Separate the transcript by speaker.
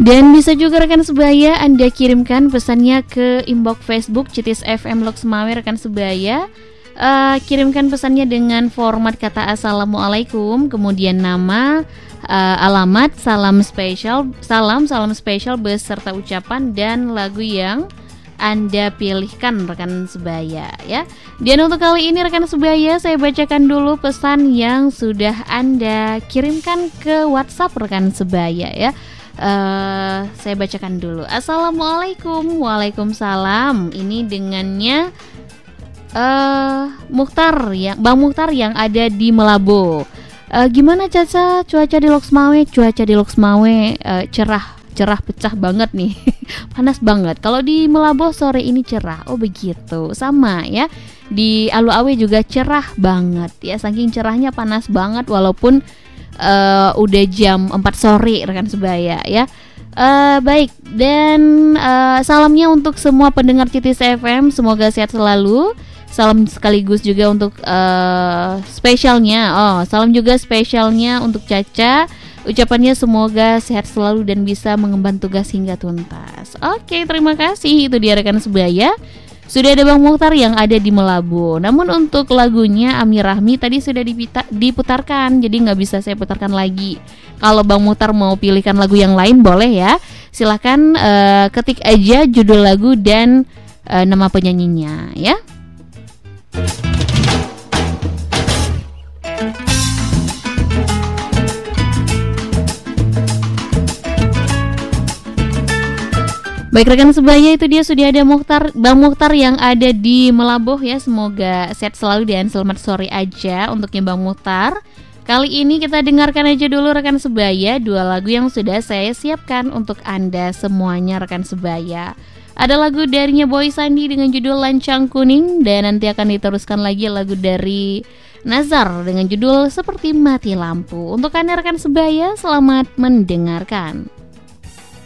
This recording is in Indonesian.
Speaker 1: Dan bisa juga rekan sebaya Anda kirimkan pesannya ke inbox Facebook Citis FM Loks Mawar rekan sebaya. Kirimkan pesannya dengan format kata assalamualaikum, kemudian nama, alamat, salam spesial beserta ucapan dan lagu yang Anda pilihkan rekan sebaya ya. Dan untuk kali ini rekan sebaya saya bacakan dulu pesan yang sudah Anda kirimkan ke WhatsApp rekan sebaya ya. Saya bacakan dulu. Assalamualaikum. Waalaikumsalam. Ini dengannya Mukhtar ya, Bang Mukhtar yang ada di Melabo. Gimana Caca cuaca di Loks Mawar? Cuaca di Loks Mawar cerah pecah banget nih. Panas banget. Kalau di Melabo sore ini cerah. Oh begitu. Sama ya. Di Alu Awe juga cerah banget ya. Saking cerahnya panas banget walaupun udah jam 4 sore rekan sebaya ya. Baik, dan salamnya untuk semua pendengar Citis FM, semoga sehat selalu. Salam sekaligus juga untuk spesialnya. Salam juga spesialnya untuk Caca. Ucapannya semoga sehat selalu dan bisa mengemban tugas hingga tuntas. Oke, terima kasih. Itu dia rekan sebaya. Sudah ada Bang Mukhtar yang ada di Melabo. Namun untuk lagunya Amir Rahmi tadi sudah diputarkan, jadi nggak bisa saya putarkan lagi. Kalau Bang Mukhtar mau pilihkan lagu yang lain boleh ya. Silahkan ketik aja judul lagu dan nama penyanyinya ya. Baik rekan sebaya, itu dia sudah ada Bang Mukhtar yang ada di Melabuh ya. Semoga sehat selalu dan selamat sore aja untuknya Bang Mukhtar. Kali ini kita dengarkan aja dulu rekan sebaya dua lagu yang sudah saya siapkan untuk Anda semuanya rekan sebaya. Ada lagu darinya Boy Sandi dengan judul Lancang Kuning, dan nanti akan diteruskan lagi lagu dari Nazar dengan judul Seperti Mati Lampu. Untuk Anda rekan sebaya, selamat mendengarkan.